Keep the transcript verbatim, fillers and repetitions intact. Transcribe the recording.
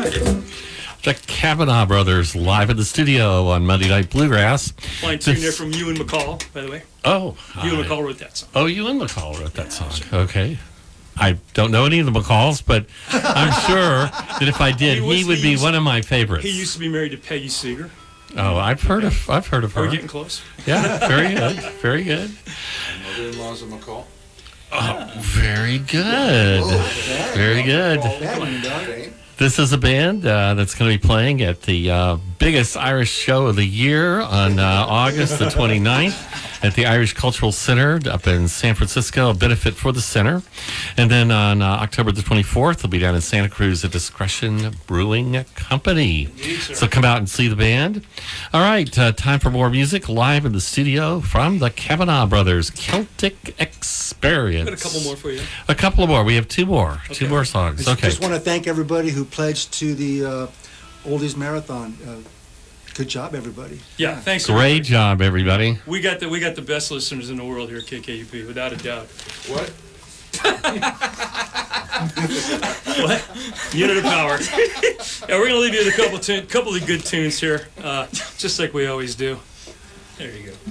The Kavanaugh Brothers live in the studio on Monday Night Bluegrass. Fine tune there from Ewan McCall, by the way. Oh, Ewan hi. McCall wrote that song. Oh, Ewan McCall wrote that song. Okay. I don't know any of the McCalls, but I'm sure that if I did, He was- he would he be used- one of my favorites. He used to be married to Peggy Seeger. Oh, I've heard of I've heard of Are her. we getting close? Yeah, very good, very good. Mother-in-law's a McCall. Oh, very good, very good. Okay. This is a band uh, that's going to be playing at the uh, biggest Irish show of the year on uh, August the twenty-ninth at the Irish Cultural Center up in San Francisco, a benefit for the center. And then on uh, October the twenty-fourth, they'll be down in Santa Cruz at Discretion Brewing Company. Indeed, sir. So come out and see the band. All right, uh, time for more music live in the studio from the Kavanaugh Brothers, Celtic Experience. Got a couple more for you. A couple more. We have two more. Two Okay. more songs. I Okay. just want to thank everybody who pledged to the uh, Oldies Marathon. Uh, good job, everybody. Yeah, thanks. Great everybody. job, everybody. We got the we got the best listeners in the world here at K K U P, without a doubt. What? What? Unit of power. Yeah, we're gonna leave you with a couple tune, couple of good tunes here, uh, just like we always do. There you go.